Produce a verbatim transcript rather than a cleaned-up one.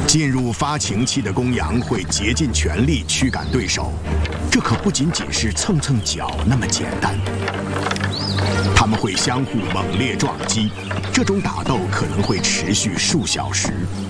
进入发情期的公羊会竭尽全力驱赶对手，这可不仅仅是蹭蹭脚那么简单。他们会相互猛烈撞击，这种打斗可能会持续数小时。